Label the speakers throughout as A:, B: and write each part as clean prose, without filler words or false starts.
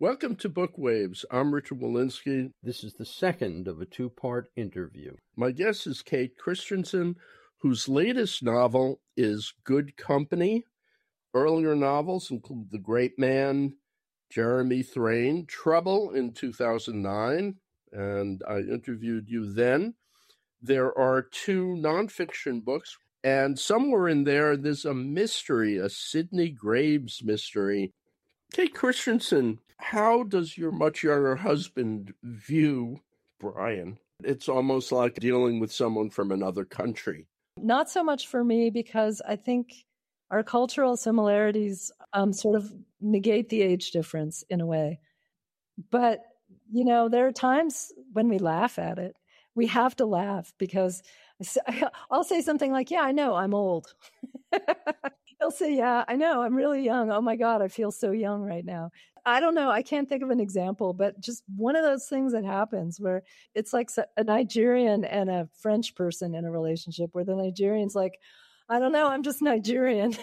A: Welcome to Book Waves. I'm Richard Walensky. This is the second of a two-part interview. My guest is Kate Christensen, whose latest novel is Good Company. Earlier novels include The Great Man, Jeremy Thrain, Trouble in 2009, and I interviewed you then. There are two nonfiction books, and somewhere in there's a mystery, a Sidney Graves mystery. Kate Christensen, how does your much younger husband view Brian? It's almost like dealing with someone from another country.
B: Not so much for me, because I think our cultural similarities sort of negate the age difference in a way. But, there are times when we laugh at it. We have to laugh because I'll say something like, yeah, I know, I'm old. He'll say, yeah, I know, I'm really young. Oh my God, I feel so young right now. I don't know. I can't think of an example, but just one of those things that happens where it's like a Nigerian and a French person in a relationship where the Nigerian's like, I don't know, I'm just Nigerian.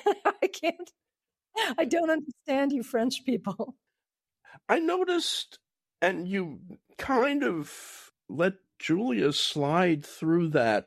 B: I don't understand you French people.
A: I noticed, and you kind of let Julia slide through that.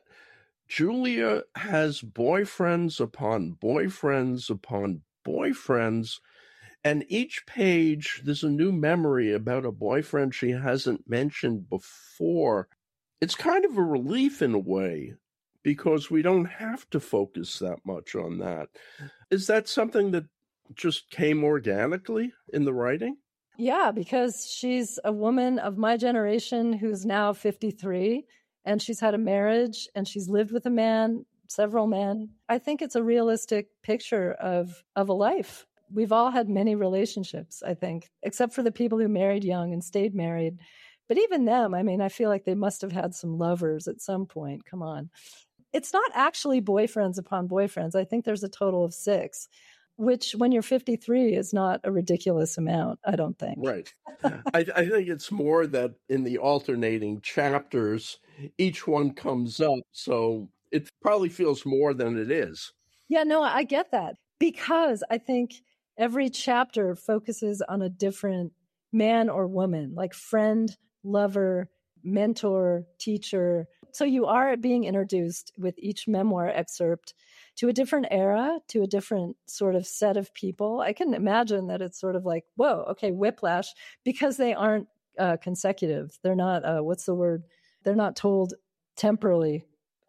A: Julia has boyfriends upon boyfriends upon boyfriends, and each page there's a new memory about a boyfriend she hasn't mentioned before. It's kind of a relief in a way, because we don't have to focus that much on that. Is that something that just came organically in the writing?
B: Yeah, because she's a woman of my generation who's now 53, and she's had a marriage, and she's lived with a man, several men. I think it's a realistic picture of a life. We've all had many relationships, I think, except for the people who married young and stayed married. But even them, I feel like they must have had some lovers at some point. Come on. It's not actually boyfriends upon boyfriends. I think there's a total of 6. Which, when you're 53, is not a ridiculous amount, I don't think.
A: Right. I think it's more that in the alternating chapters, each one comes up, so it probably feels more than it is.
B: Yeah, no, I get that. Because I think every chapter focuses on a different man or woman, like friend, lover, mentor, teacher. So you are being introduced with each memoir excerpt to a different era, to a different sort of set of people. I can imagine that it's sort of like, whoa, okay, whiplash, because they aren't consecutive. They're not, what's the word? They're not told temporally,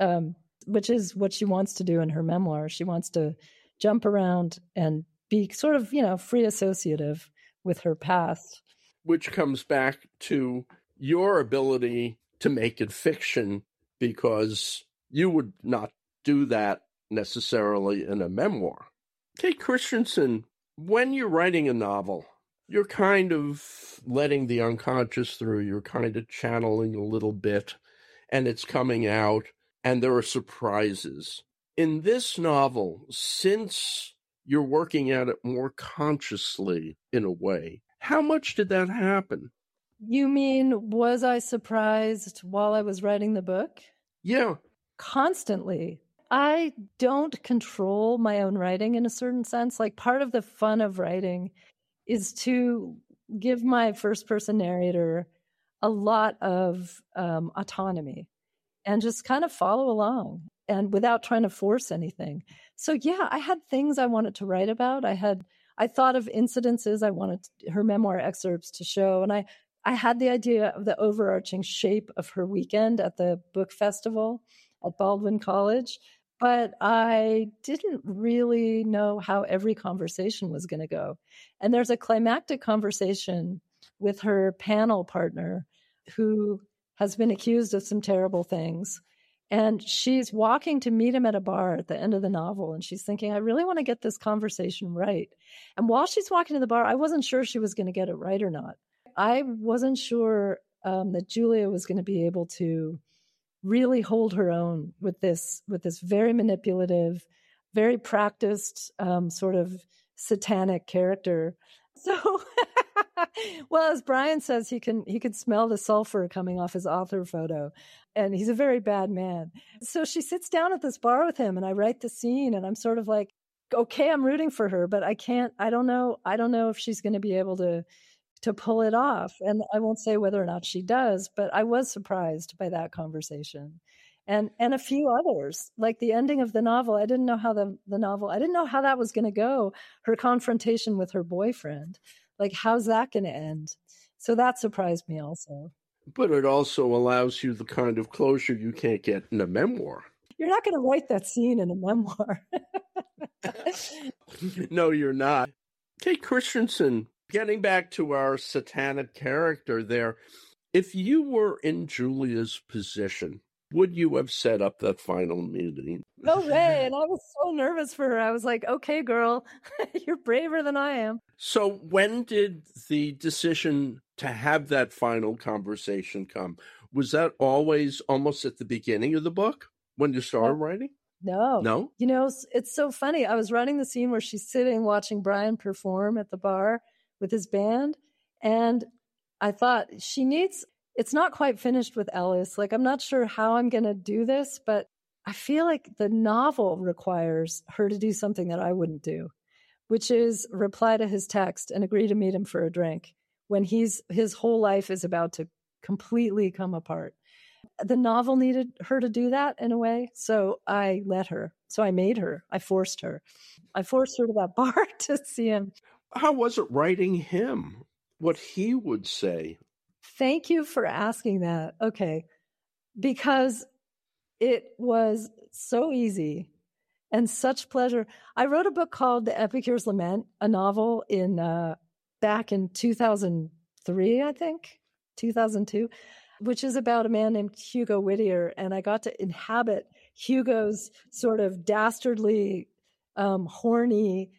B: which is what she wants to do in her memoir. She wants to jump around and be sort of, free associative with her past.
A: Which comes back to your ability to make it fiction, because you would not do that necessarily in a memoir. Kate Christensen, when you're writing a novel, you're kind of letting the unconscious through, you're kind of channeling a little bit, and it's coming out, and there are surprises. In this novel, since you're working at it more consciously in a way, how much did that happen?
B: You mean, was I surprised while I was writing the book?
A: Yeah.
B: Constantly. I don't control my own writing in a certain sense. Like, part of the fun of writing is to give my first person narrator a lot of autonomy and just kind of follow along and without trying to force anything. So yeah, I had things I wanted to write about. I thought of incidences I wanted her memoir excerpts to show. And I had the idea of the overarching shape of her weekend at the book festival at Baldwin College. But I didn't really know how every conversation was going to go. And there's a climactic conversation with her panel partner who has been accused of some terrible things. And she's walking to meet him at a bar at the end of the novel. And she's thinking, I really want to get this conversation right. And while she's walking to the bar, I wasn't sure she was going to get it right or not. I wasn't sure that Julia was going to be able to really hold her own with this very manipulative, very practiced sort of satanic character. So, well, as Brian says, he can smell the sulfur coming off his author photo, and he's a very bad man. So she sits down at this bar with him, and I write the scene, and I'm sort of like, okay, I'm rooting for her, but I don't know if she's going to be able to to pull it off. And I won't say whether or not she does, but I was surprised by that conversation. And a few others, like the ending of the novel. I didn't know how the novel, I didn't know how that was going to go. Her confrontation with her boyfriend, like, how's that going to end? So that surprised me also.
A: But it also allows you the kind of closure you can't get in a memoir.
B: You're not going to write that scene in a memoir.
A: No, you're not. Kate Christensen, getting back to our satanic character there, if you were in Julia's position, would you have set up that final meeting?
B: No way. And I was so nervous for her. I was like, okay, girl, you're braver than I am.
A: So when did the decision to have that final conversation come? Was that always almost at the beginning of the book when you started writing?
B: No. You know, it's so funny. I was writing the scene where she's sitting watching Brian perform at the bar with his band. And I thought it's not quite finished with Ellis. Like, I'm not sure how I'm going to do this, but I feel like the novel requires her to do something that I wouldn't do, which is reply to his text and agree to meet him for a drink when his whole life is about to completely come apart. The novel needed her to do that in a way. So I let her. So I made her. I forced her. I forced her to that bar to see him.
A: How was it writing him? What he would say?
B: Thank you for asking that. Okay. Because it was so easy and such pleasure. I wrote a book called The Epicure's Lament, a novel back in 2003, I think, 2002, which is about a man named Hugo Whittier. And I got to inhabit Hugo's sort of dastardly, horny,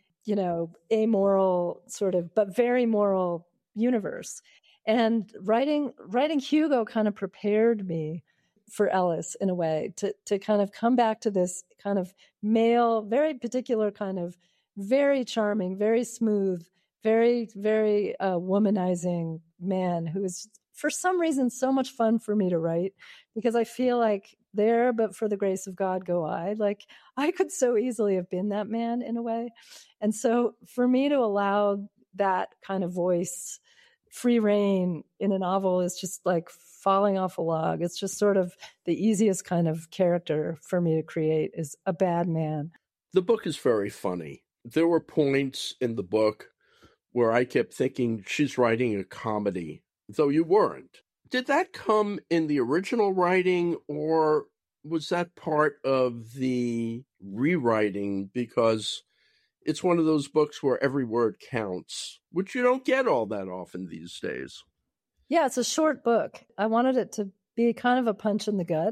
B: amoral sort of, but very moral universe. And writing Hugo kind of prepared me for Ellis in a way to kind of come back to this kind of male, very particular kind of very charming, very smooth, very, very womanizing man who is for some reason so much fun for me to write, because I feel like there, but for the grace of God go I. Like, I could so easily have been that man in a way. And so for me to allow that kind of voice free reign in a novel is just like falling off a log. It's just sort of the easiest kind of character for me to create is a bad man.
A: The book is very funny. There were points in the book where I kept thinking she's writing a comedy, though you weren't. Did that come in the original writing, or was that part of the rewriting? Because it's one of those books where every word counts, which you don't get all that often these days.
B: Yeah, it's a short book. I wanted it to be kind of a punch in the gut,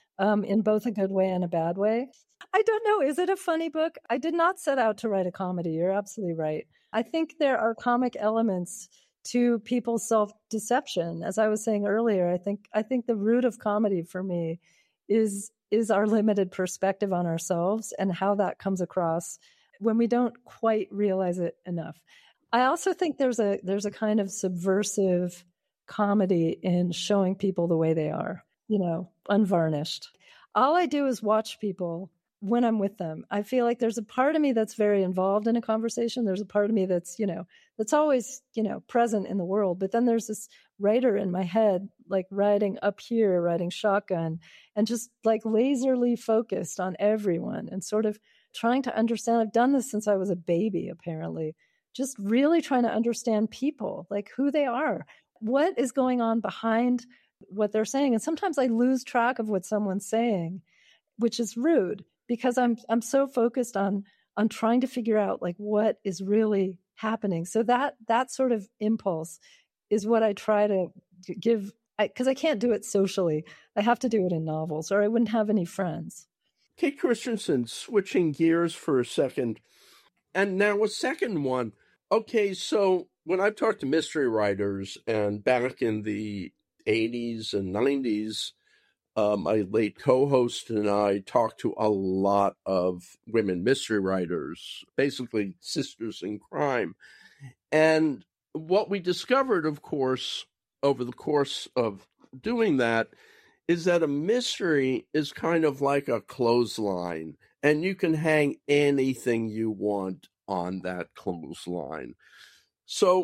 B: in both a good way and a bad way. I don't know. Is it a funny book? I did not set out to write a comedy. You're absolutely right. I think there are comic elements to people's self-deception. As I was saying earlier, I think the root of comedy for me is our limited perspective on ourselves and how that comes across when we don't quite realize it enough. I also think there's a kind of subversive comedy in showing people the way they are, unvarnished. All I do is watch people when I'm with them. I feel like there's a part of me that's very involved in a conversation. There's a part of me that's, that's always, present in the world. But then there's this writer in my head, like riding up here, riding shotgun, and just like laserly focused on everyone and sort of trying to understand. I've done this since I was a baby, apparently, just really trying to understand people, like who they are, what is going on behind what they're saying. And sometimes I lose track of what someone's saying, which is rude, because I'm so focused on trying to figure out like what is really happening. So that sort of impulse is what I try to give, because I can't do it socially. I have to do it in novels, or I wouldn't have any friends.
A: Kate Christensen, switching gears for a second, and now a second one. Okay, so when I've talked to mystery writers, and back in the 80s and 90s, my late co-host and I talked to a lot of women mystery writers, basically sisters in crime. And what we discovered, of course, over the course of doing that, is that a mystery is kind of like a clothesline, and you can hang anything you want on that clothesline. So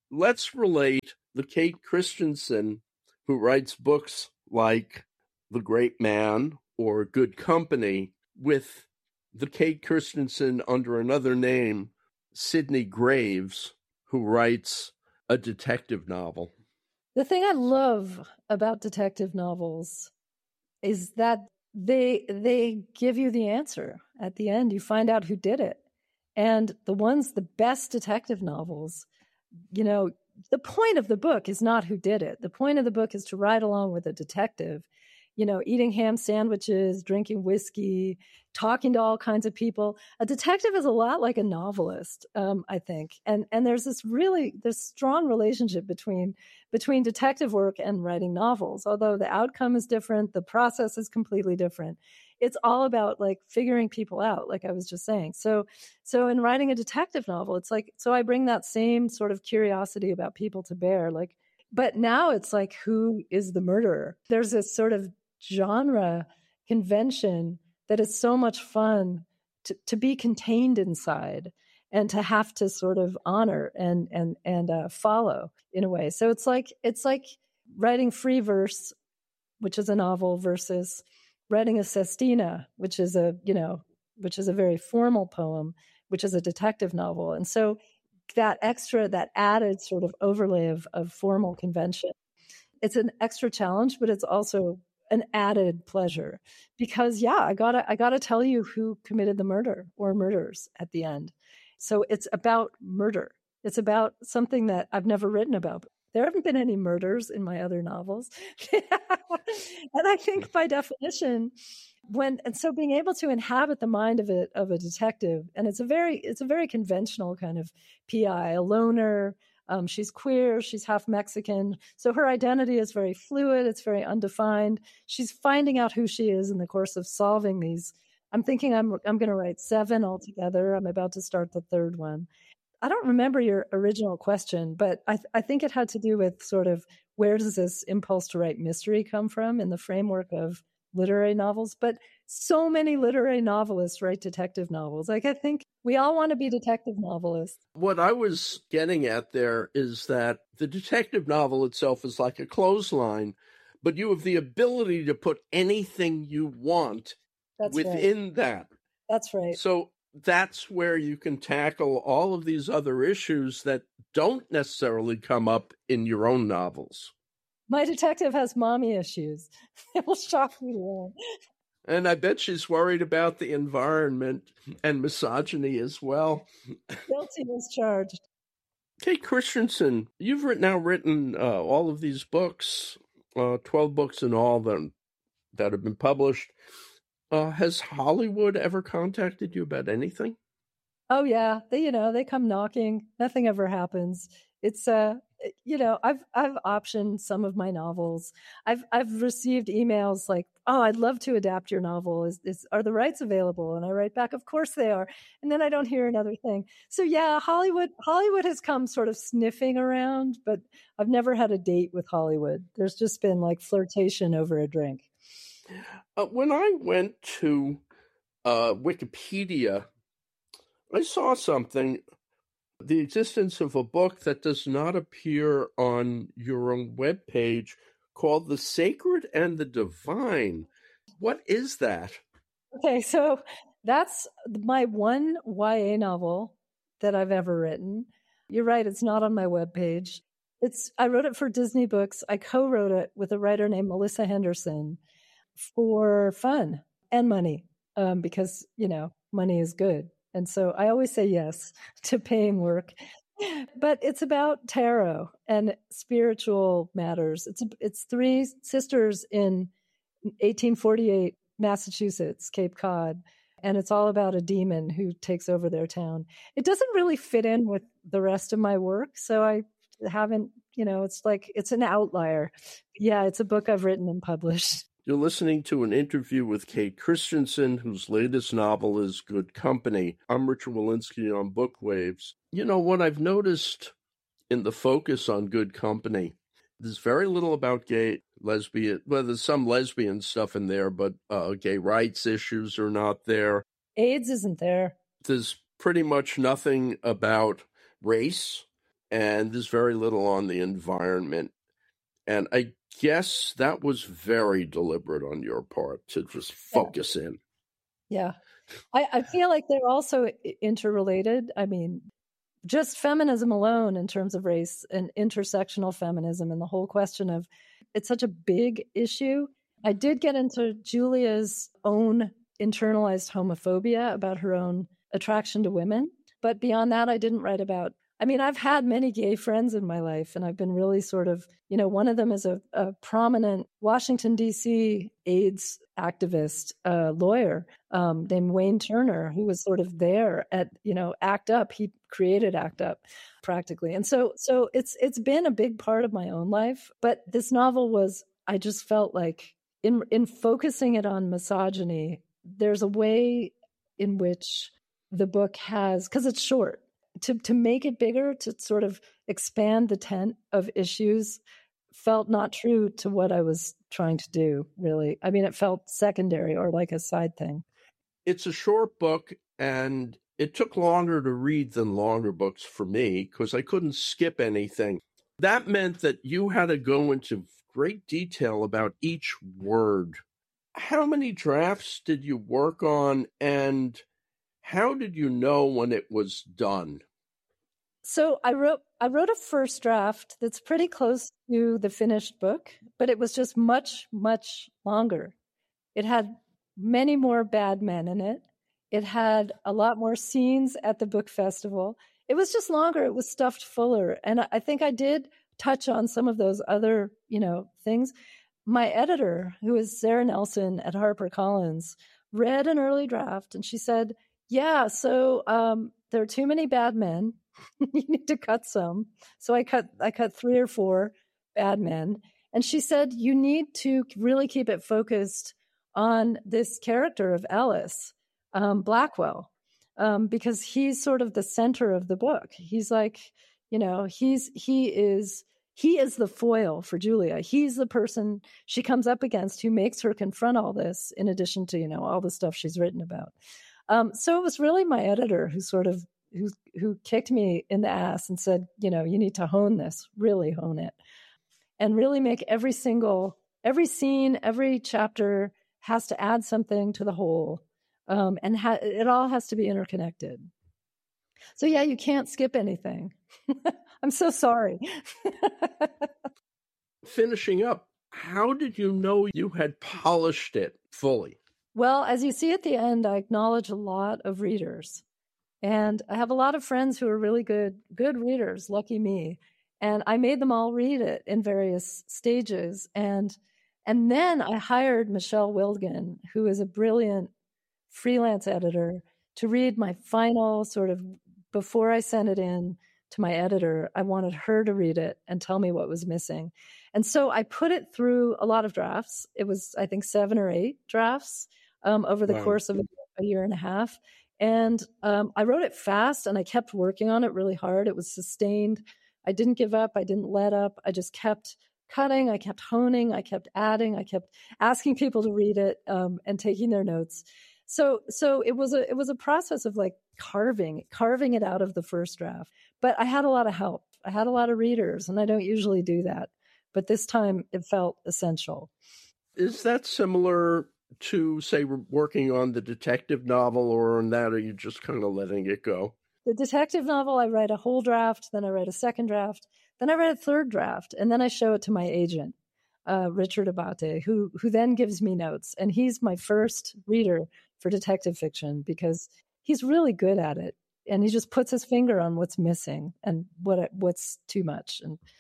A: let's relate the Kate Christensen who writes books like The Great Man or Good Company with the Kate Christensen under another name, Sidney Graves, who writes a detective novel.
B: The thing I love about detective novels is that they give you the answer at the end. You find out who did it. And the best detective novels, the point of the book is not who did it. The point of the book is to ride along with a detective, eating ham sandwiches, drinking whiskey, talking to all kinds of people. A detective is a lot like a novelist, I think. And there's this strong relationship between detective work and writing novels. Although the outcome is different, the process is completely different. It's all about like figuring people out, like I was just saying. So in writing a detective novel, it's like, so I bring that same sort of curiosity about people to bear, like, but now it's like, who is the murderer? There's this sort of genre convention that is so much fun to be contained inside and to have to sort of honor and follow in a way. So it's like writing free verse, which is a novel, versus writing a sestina, which is a very formal poem, which is a detective novel. And so that added sort of overlay of formal convention, it's an extra challenge, but it's also an added pleasure because I gotta tell you who committed the murder or murders at the end. So it's about murder. It's about something that I've never written about. There haven't been any murders in my other novels. And I think by definition, so being able to inhabit the mind of a detective, and it's a very conventional kind of PI, a loner. She's queer, she's half Mexican. So her identity is very fluid, it's very undefined. She's finding out who she is in the course of solving these. I'm thinking I'm going to write 7 altogether. I'm about to start the 3rd one. I don't remember your original question, but I think it had to do with sort of where does this impulse to write mystery come from in the framework of literary novels. But so many literary novelists write detective novels. Like, I think we all want to be detective novelists.
A: What I was getting at there is that the detective novel itself is like a clothesline, but you have the ability to put anything you want within that.
B: That's right.
A: So that's where you can tackle all of these other issues that don't necessarily come up in your own novels.
B: My detective has mommy issues. It will shock you to learn.
A: And I bet she's worried about the environment and misogyny as well.
B: Guilty as charged.
A: Kate Christensen, you've now written all of these books, 12 books in all that have been published. Has Hollywood ever contacted you about anything?
B: Oh yeah, they come knocking. Nothing ever happens. It's I've optioned some of my novels. I've received emails like, "Oh, I'd love to adapt your novel. Are the rights available?" And I write back, "Of course they are." And then I don't hear another thing. So yeah, Hollywood has come sort of sniffing around, but I've never had a date with Hollywood. There's just been like flirtation over a drink.
A: When I went to Wikipedia, I saw something, the existence of a book that does not appear on your own webpage called The Sacred and the Divine. What is that?
B: Okay, so that's my one YA novel that I've ever written. You're right, it's not on my webpage. I wrote it for Disney Books. I co-wrote it with a writer named Melissa Henderson for fun and money, because, money is good. And so I always say yes to paying work. But it's about tarot and spiritual matters. It's 3 sisters in 1848 Massachusetts, Cape Cod, and it's all about a demon who takes over their town. It doesn't really fit in with the rest of my work, so I haven't, it's an outlier. Yeah, it's a book I've written and published.
A: You're listening to an interview with Kate Christensen, whose latest novel is Good Company. I'm Richard Wolinsky on Bookwaves. What I've noticed in the focus on Good Company, there's very little about gay, lesbian, well, there's some lesbian stuff in there, but gay rights issues are not there.
B: AIDS isn't there.
A: There's pretty much nothing about race. and there's very little on the environment. And I guess that was very deliberate on your part to just focus in.
B: Yeah. I feel like they're also interrelated. I mean, just feminism alone in terms of race and intersectional feminism and the whole question of it's such a big issue. I did get into Julia's own internalized homophobia about her own attraction to women. But beyond that, I didn't write about. I mean, I've had many gay friends in my life, and I've been really sort of, one of them is a prominent Washington, D.C. AIDS activist lawyer named Wayne Turner, who was sort of there at, ACT UP. He created ACT UP practically. And so it's been a big part of my own life. But this novel was, I just felt like in focusing it on misogyny, there's a way in which the book has, because it's short, to make it bigger, to sort of expand the tent of issues felt not true to what I was trying to do, really. I mean, it felt secondary or like a side thing.
A: It's a short book, and it took longer to read than longer books for me because I couldn't skip anything. That meant that you had to go into great detail about each word. How many drafts did you work on, and how did you know when it was done?
B: So I wrote a first draft that's pretty close to the finished book, but it was just much, much longer. It had many more bad men in it. It had a lot more scenes at the book festival. It was just longer. It was stuffed fuller. And I think I did touch on some of those other, things. My editor, who is Sarah Nelson at HarperCollins, read an early draft and she said, yeah, so there are too many bad men. You need to cut some. So I cut 3 or 4 bad men. And she said, you need to really keep it focused on this character of Ellis, Blackwell, because he's sort of the center of the book. He's like, he is the foil for Julia. He's the person she comes up against who makes her confront all this, in addition to, all the stuff she's written about. So it was really my editor who kicked me in the ass and said, you need to hone this, really hone it, and really make every scene, every chapter has to add something to the whole. And it all has to be interconnected. So yeah, you can't skip anything. I'm so sorry.
A: Finishing up, how did you know you had polished it fully?
B: Well, as you see at the end, I acknowledge a lot of readers. And I have a lot of friends who are really good readers, lucky me. And I made them all read it in various stages. And then I hired Michelle Wilgen, who is a brilliant freelance editor, to read my final sort of, before I sent it in to my editor, I wanted her to read it and tell me what was missing. And so I put it through a lot of drafts. It was, I think, 7 or 8 drafts over the course of a year and a half. And I wrote it fast and I kept working on it really hard. It was sustained. I didn't give up. I didn't let up. I just kept cutting. I kept honing. I kept adding. I kept asking people to read it and taking their notes. So it was a process of like carving it out of the first draft. But I had a lot of help. I had a lot of readers, and I don't usually do that. But this time it felt essential.
A: Is that similar to, say, working on the detective novel, or on that, are you just kind of letting it go?
B: The detective novel, I write a whole draft, then I write a second draft, then I write a third draft, and then I show it to my agent, Richard Abate, who then gives me notes. And he's my first reader for detective fiction because he's really good at it. And he just puts his finger on what's missing and what's too much.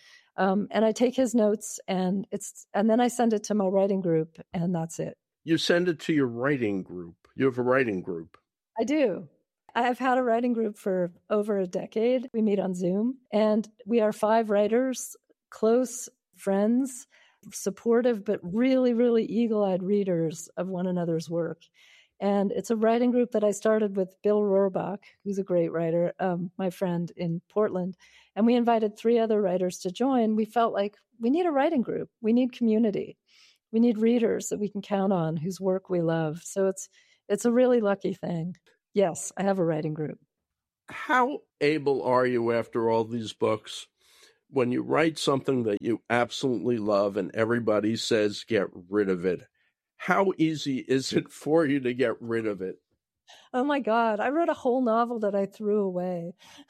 B: And I take his notes and then I send it to my writing group, and that's it.
A: You send it to your writing group. You have a writing group.
B: I do. I've had a writing group for over a decade. We meet on Zoom, and we are 5 writers, close friends, supportive, but really, really eagle-eyed readers of one another's work. And it's a writing group that I started with Bill Rohrbach, who's a great writer, my friend in Portland. And we invited 3 other writers to join. We felt like we need a writing group. We need community. We need readers that we can count on, whose work we love. So it's a really lucky thing. Yes, I have a writing group.
A: How able are you after all these books, when you write something that you absolutely love and everybody says get rid of it, how easy is it for you to get rid of it?
B: Oh my God, I wrote a whole novel that I threw away.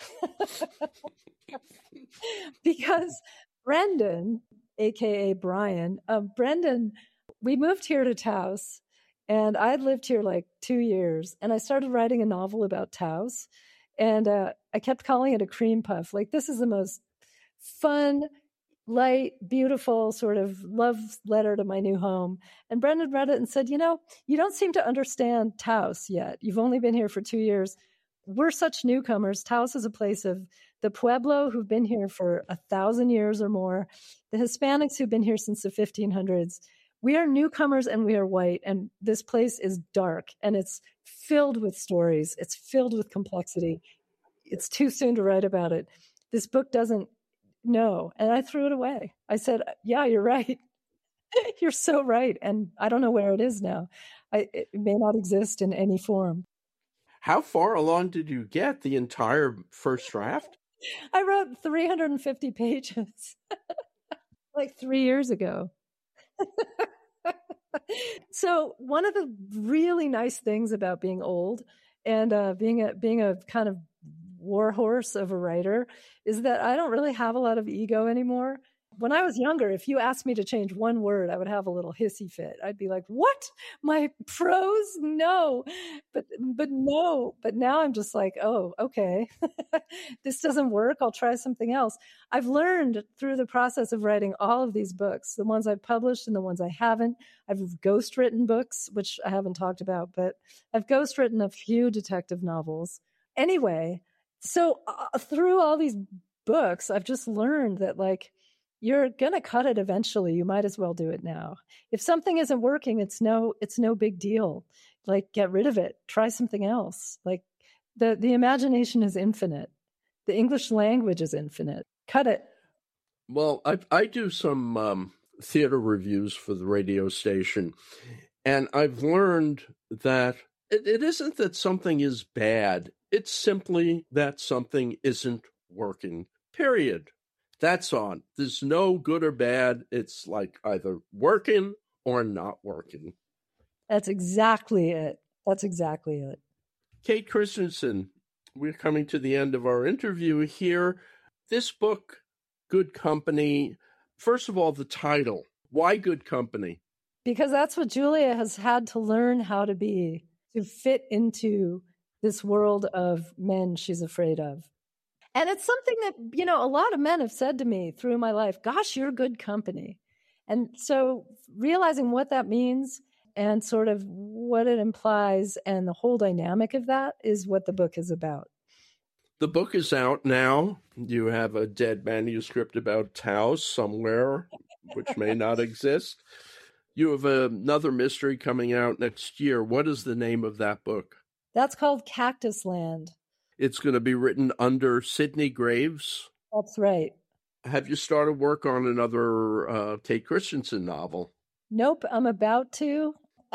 B: Because Brendan, aka Brian, Brendan, we moved here to Taos, and I'd lived here like 2 years, and I started writing a novel about Taos, and I kept calling it a cream puff. Like, this is the most fun, light, beautiful sort of love letter to my new home. And Brendan read it and said, you don't seem to understand Taos yet. You've only been here for 2 years. We're such newcomers. Taos is a place of the Pueblo, who've been here for 1,000 years or more, the Hispanics who've been here since the 1500s. We are newcomers and we are white, and this place is dark, and it's filled with stories. It's filled with complexity. It's too soon to write about it. This book doesn't know. And I threw it away. I said, yeah, you're right. You're so right. And I don't know where it is now. It may not exist in any form.
A: How far along did you get? The entire first draft?
B: I wrote 350 pages like 3 years ago. So one of the really nice things about being old and being a kind of warhorse of a writer is that I don't really have a lot of ego anymore. When I was younger, if you asked me to change one word, I would have a little hissy fit. I'd be like, what? My prose? No. But no. But now I'm just like, oh, okay. This doesn't work. I'll try something else. I've learned through the process of writing all of these books, the ones I've published and the ones I haven't. I've ghostwritten books, which I haven't talked about, but I've ghostwritten a few detective novels. Anyway, so through all these books, I've just learned that, like, you're going to cut it eventually. You might as well do it now. If something isn't working, it's no big deal. Like, get rid of it. Try something else. Like, the imagination is infinite. The English language is infinite. Cut it.
A: Well, I do some theater reviews for the radio station, and I've learned that it isn't that something is bad. It's simply that something isn't working, period. That's on. There's no good or bad. It's like either working or not working.
B: That's exactly it. That's exactly it.
A: Kate Christensen, we're coming to the end of our interview here. This book, Good Company, first of all, the title. Why Good Company?
B: Because that's what Julia has had to learn how to be, to fit into this world of men she's afraid of. And it's something that, a lot of men have said to me through my life, gosh, you're good company. And so realizing what that means and sort of what it implies and the whole dynamic of that is what the book is about.
A: The book is out now. You have a dead manuscript about Taos somewhere, which may not exist. You have another mystery coming out next year. What is the name of that book?
B: That's called Cactus Land.
A: It's going to be written under Sidney Graves.
B: That's right.
A: Have you started work on another Kate Christensen novel?
B: Nope, I'm about to.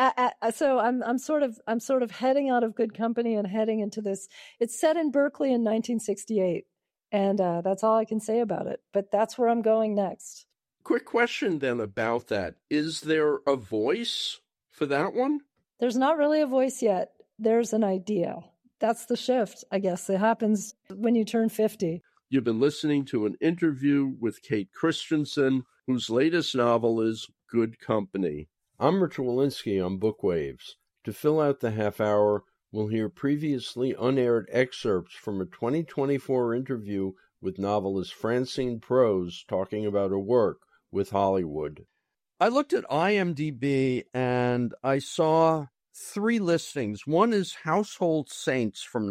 B: So I'm sort of heading out of Good Company and heading into this. It's set in Berkeley in 1968, and that's all I can say about it. But that's where I'm going next.
A: Quick question then about that. Is there a voice for that one?
B: There's not really a voice yet. There's an idea. That's the shift, I guess. It happens when you turn 50.
A: You've been listening to an interview with Kate Christensen, whose latest novel is Good Company. I'm Richard Wolinsky on Bookwaves. To fill out the half hour, we'll hear previously unaired excerpts from a 2024 interview with novelist Francine Prose talking about her work with Hollywood. I looked at IMDb and I saw 3 listings. One is Household Saints from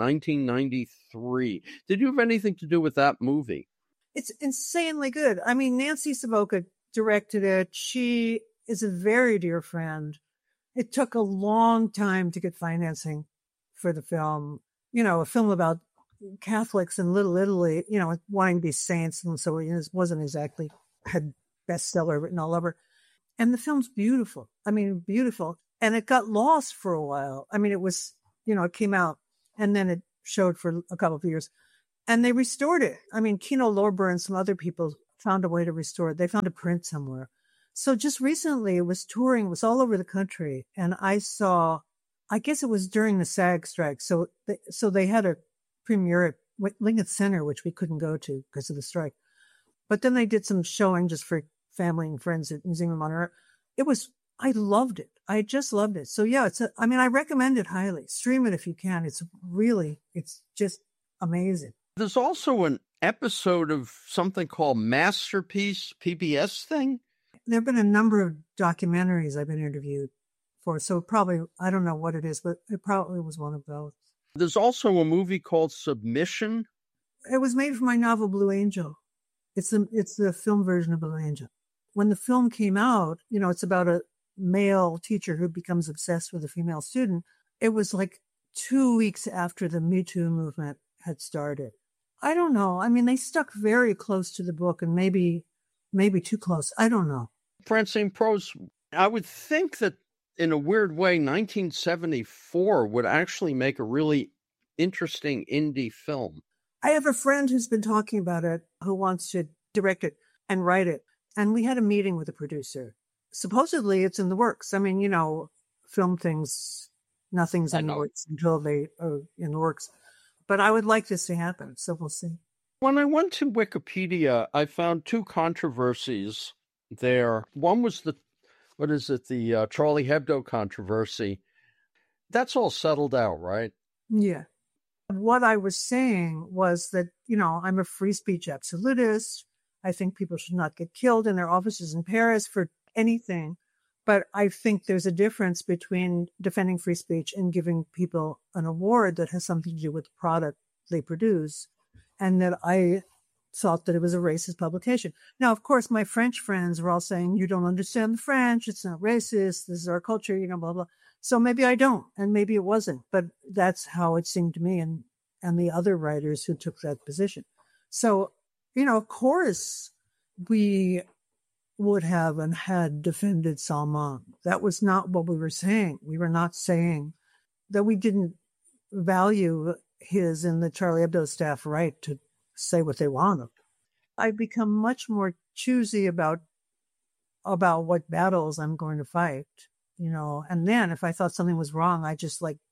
A: 1993. Did you have anything to do with that movie?
C: It's insanely good. I mean, Nancy Savoca directed it. She is a very dear friend. It took a long time to get financing for the film. A film about Catholics in Little Italy, wanting to be saints. And so it wasn't exactly had bestseller written all over. And the film's beautiful. I mean, beautiful. And it got lost for a while. I mean, it was, it came out and then showed for a couple of years. And they restored it. I mean, Kino Lorber and some other people found a way to restore it. They found a print somewhere. So just recently it was touring, it was all over the country. And I guess it was during the SAG strike. So they had a premiere at Lincoln Center, which we couldn't go to because of the strike. But then they did some showing just for family and friends at Museum of Modern Art. I loved it. I just loved it. So yeah, I recommend it highly. Stream it if you can. It's just amazing.
A: There's also an episode of something called Masterpiece, PBS thing.
C: There have been a number of documentaries I've been interviewed for. So probably, I don't know what it is, but it probably was one of those.
A: There's also a movie called Submission.
C: It was made from my novel Blue Angel. It's the film version of Blue Angel. When the film came out, it's about a male teacher who becomes obsessed with a female student. It was like 2 weeks after the Me Too movement had started. I don't know. I mean, they stuck very close to the book and maybe too close. I don't know.
A: Francine Prose, I would think that in a weird way, 1974 would actually make a really interesting indie film.
C: I have a friend who's been talking about it, who wants to direct it and write it. And we had a meeting with the producer. Supposedly it's in the works. I mean, film things, nothing's in the works until they are in the works. But I would like this to happen, so we'll see.
A: When I went to Wikipedia, I found two controversies there. One was the Charlie Hebdo controversy. That's all settled out, right?
C: Yeah. What I was saying was that, I'm a free speech absolutist. I think people should not get killed in their offices in Paris for anything. But I think there's a difference between defending free speech and giving people an award that has something to do with the product they produce. And that I thought that it was a racist publication. Now, of course, my French friends were all saying, you don't understand the French. It's not racist. This is our culture, blah, blah. So maybe I don't, and maybe it wasn't. But that's how it seemed to me and the other writers who took that position. So, of course, we would have and had defended Salman. That was not what we were saying. We were not saying that we didn't value his and the Charlie Hebdo staff right to say what they wanted. I've become much more choosy about what battles I'm going to fight, and then if I thought something was wrong, I just blah,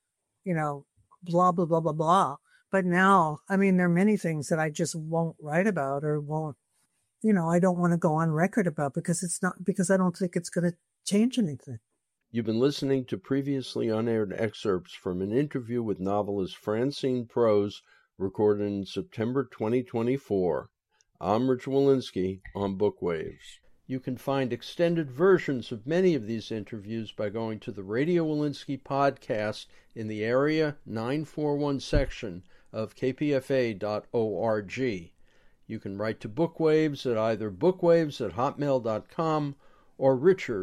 C: blah, blah, blah, blah. But now, there are many things that I just won't write about or won't, I don't want to go on record about because I don't think it's going to change anything.
A: You've been listening to previously unaired excerpts from an interview with novelist Francine Prose recorded in September 2024. I'm Rich Walensky on Bookwaves. You can find extended versions of many of these interviews by going to the Radio Walensky podcast in the Area 941 section of kpfa.org. You can write to Bookwaves at either bookwaves@hotmail.com or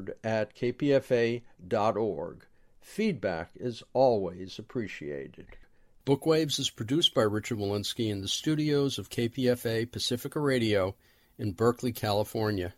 A: richard@kpfa.org. Feedback is always appreciated. Bookwaves is produced by Richard Walensky in the studios of KPFA Pacifica Radio in Berkeley, California.